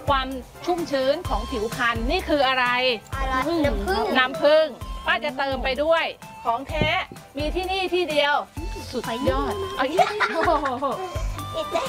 ความชุ่มชื้นของผิวพรรณนี่คืออะไรน้ำผึ้งน้ำผึ้งป้าจะเติมไปด้วยของแท้มีที่นี่ที่เดียวสุดยอดเอาอีกโอ้โหติดได้